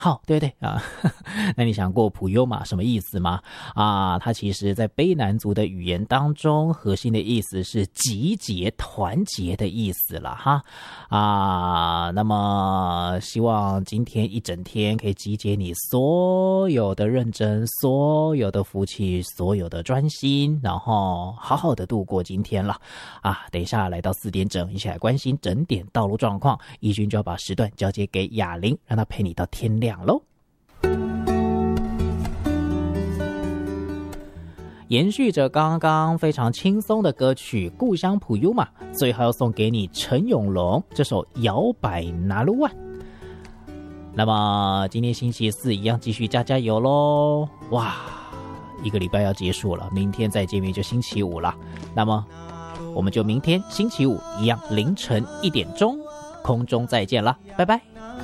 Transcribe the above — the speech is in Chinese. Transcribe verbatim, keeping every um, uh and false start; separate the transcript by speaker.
Speaker 1: 好，对对啊，那你想过普悠玛什么意思吗？啊，它其实在卑南族的语言当中，核心的意思是集结、团结的意思了哈。啊，那么希望今天一整天可以集结你所有的认真、所有的福气、所有的专心，然后好好的度过今天了。啊，等一下来到四点整，一起来关心整点道路状况。义军就要把时段交接给雅玲，让她陪你到天亮咯。延续着刚刚非常轻松的歌曲《故乡普悠玛》，最后要送给你陈永龙这首《摇摆拿鲁万》。那么今天星期四一样继续加加油咯。哇，一个礼拜要结束了，明天再见面就星期五了。那么我们就明天星期五一样凌晨一点钟空中再见了，拜拜。